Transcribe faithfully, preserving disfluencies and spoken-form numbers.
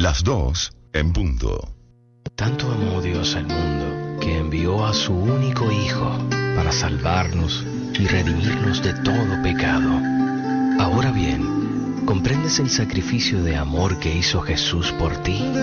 Las dos en punto. Tanto amó Dios al mundo, que envió a su único Hijo para salvarnos y redimirnos de todo pecado. Ahora bien, ¿comprendes el sacrificio de amor que hizo Jesús por ti?